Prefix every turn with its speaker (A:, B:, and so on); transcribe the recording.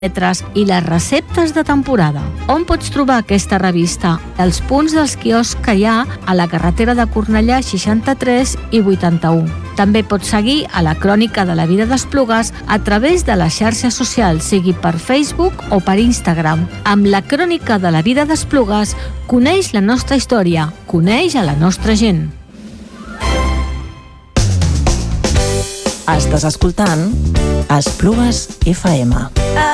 A: lletres i les receptes de temporada. On pots trobar aquesta revista? Els punts dels quioscs que hi ha a la carretera de Cornellà 63 i 81. També pots seguir a la Crònica de la Vida d'Esplugues a través de les xarxes socials, sigui per Facebook o per Instagram. Amb la Crònica de la Vida d'Esplugues coneix la nostra història, coneix a la nostra gent.
B: Estàs escoltant Esplugues FM.